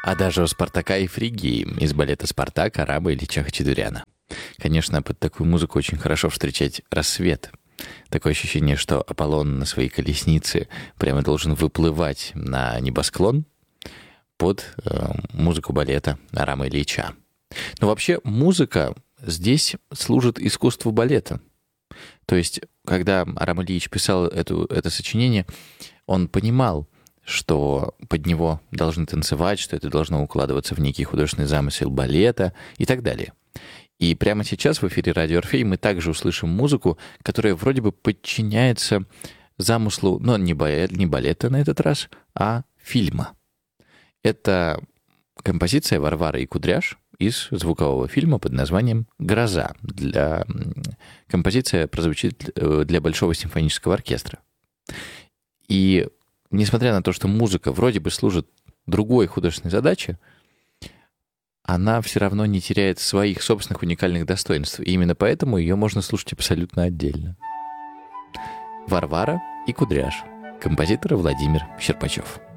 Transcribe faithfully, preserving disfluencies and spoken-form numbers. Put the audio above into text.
Адажио Спартака и Фригии из балета «Спартак» Арама Ильича Хачатуряна. Конечно, под такую музыку очень хорошо встречать рассвет. Такое ощущение, что Аполлон на своей колеснице прямо должен выплывать на небосклон под э, музыку балета Арама Ильича. Но вообще музыка здесь служит искусству балета. То есть, когда Арам Ильич писал эту, это сочинение, он понимал, что под него должны танцевать, что это должно укладываться в некий художественный замысел балета и так далее. И прямо сейчас в эфире Радио Орфей мы также услышим музыку, которая вроде бы подчиняется замыслу, но не балета на этот раз, а фильма. Это композиция «Варвара и Кудряш» из звукового фильма под названием «Гроза». Для... Композиция прозвучит для Большого симфонического оркестра. И несмотря на то, что музыка вроде бы служит другой художественной задаче, она все равно не теряет своих собственных уникальных достоинств. И именно поэтому ее можно слушать абсолютно отдельно. «Варвара и Кудряш». Композитор Владимир Щербачев.